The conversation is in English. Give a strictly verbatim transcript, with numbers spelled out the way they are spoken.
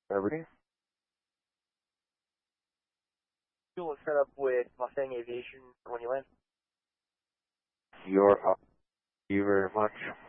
Everything? Fuel is set up with Mustang Aviation for when you land. You're up. Thank you very much.